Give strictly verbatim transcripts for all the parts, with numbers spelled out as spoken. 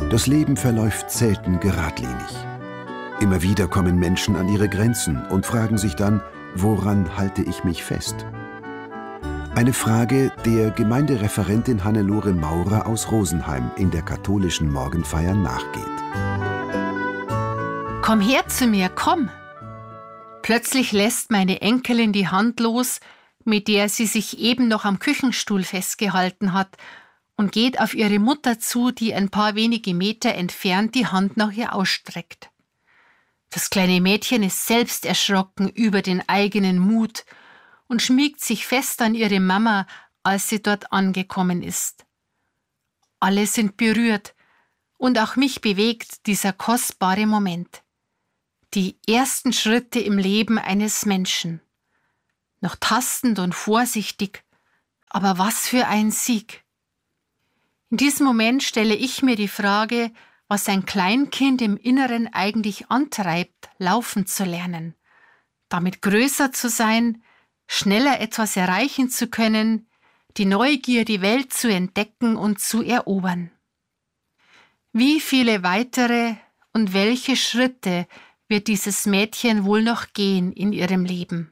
Das Leben verläuft selten geradlinig. Immer wieder kommen Menschen an ihre Grenzen und fragen sich dann, woran halte ich mich fest? Eine Frage, der Gemeindereferentin Hannelore Maurer aus Rosenheim in der katholischen Morgenfeier nachgeht. Komm her zu mir, komm! Plötzlich lässt meine Enkelin die Hand los, mit der sie sich eben noch am Küchenstuhl festgehalten hat, und geht auf ihre Mutter zu, die ein paar wenige Meter entfernt die Hand nach ihr ausstreckt. Das kleine Mädchen ist selbst erschrocken über den eigenen Mut und schmiegt sich fest an ihre Mama, als sie dort angekommen ist. Alle sind berührt und auch mich bewegt dieser kostbare Moment. Die ersten Schritte im Leben eines Menschen. Noch tastend und vorsichtig, aber was für ein Sieg. In diesem Moment stelle ich mir die Frage, was ein Kleinkind im Inneren eigentlich antreibt, laufen zu lernen, damit größer zu sein, schneller etwas erreichen zu können, die Neugier, die Welt zu entdecken und zu erobern. Wie viele weitere und welche Schritte wird dieses Mädchen wohl noch gehen in ihrem Leben?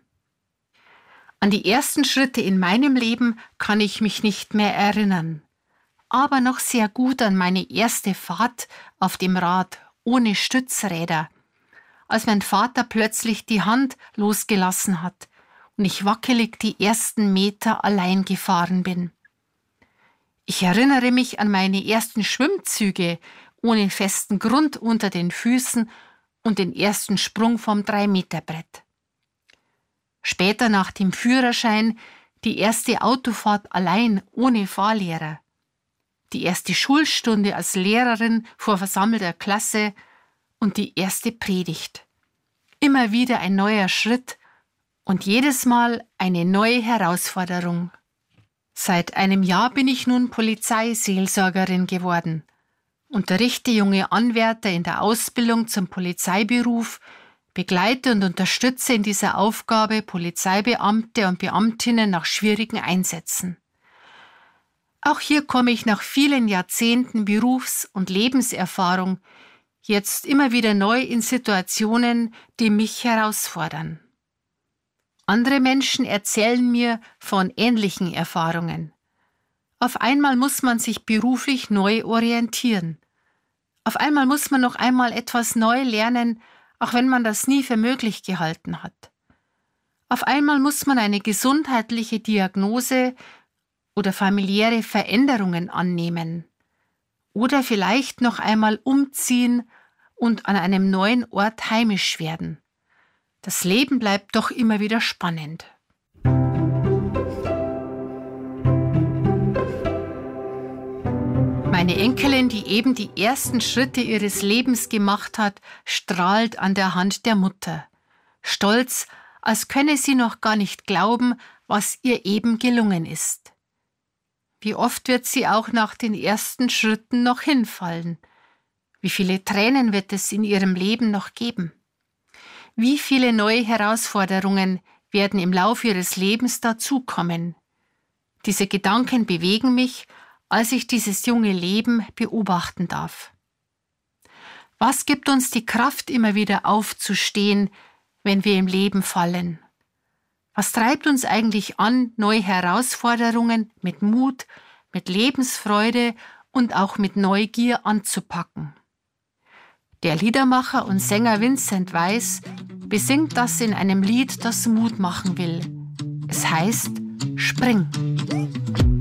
An die ersten Schritte in meinem Leben kann ich mich nicht mehr erinnern, aber noch sehr gut an meine erste Fahrt auf dem Rad ohne Stützräder, als mein Vater plötzlich die Hand losgelassen hat und ich wackelig die ersten Meter allein gefahren bin. Ich erinnere mich an meine ersten Schwimmzüge ohne festen Grund unter den Füßen und den ersten Sprung vom Drei-Meter-Brett. Später nach dem Führerschein die erste Autofahrt allein ohne Fahrlehrer. Die erste Schulstunde als Lehrerin vor versammelter Klasse und die erste Predigt. Immer wieder ein neuer Schritt und jedes Mal eine neue Herausforderung. Seit einem Jahr bin ich nun Polizeiseelsorgerin geworden, unterrichte junge Anwärter in der Ausbildung zum Polizeiberuf, begleite und unterstütze in dieser Aufgabe Polizeibeamte und Beamtinnen nach schwierigen Einsätzen. Auch hier komme ich nach vielen Jahrzehnten Berufs- und Lebenserfahrung jetzt immer wieder neu in Situationen, die mich herausfordern. Andere Menschen erzählen mir von ähnlichen Erfahrungen. Auf einmal muss man sich beruflich neu orientieren. Auf einmal muss man noch einmal etwas neu lernen, auch wenn man das nie für möglich gehalten hat. Auf einmal muss man eine gesundheitliche Diagnose oder familiäre Veränderungen annehmen. Oder vielleicht noch einmal umziehen und an einem neuen Ort heimisch werden. Das Leben bleibt doch immer wieder spannend. Meine Enkelin, die eben die ersten Schritte ihres Lebens gemacht hat, strahlt an der Hand der Mutter. Stolz, als könne sie noch gar nicht glauben, was ihr eben gelungen ist. Wie oft wird sie auch nach den ersten Schritten noch hinfallen? Wie viele Tränen wird es in ihrem Leben noch geben? Wie viele neue Herausforderungen werden im Lauf ihres Lebens dazukommen? Diese Gedanken bewegen mich, als ich dieses junge Leben beobachten darf. Was gibt uns die Kraft, immer wieder aufzustehen, wenn wir im Leben fallen? Was treibt uns eigentlich an, neue Herausforderungen mit Mut, mit Lebensfreude und auch mit Neugier anzupacken? Der Liedermacher und Sänger Vincent Weiss besingt das in einem Lied, das Mut machen will. Es heißt: Spring!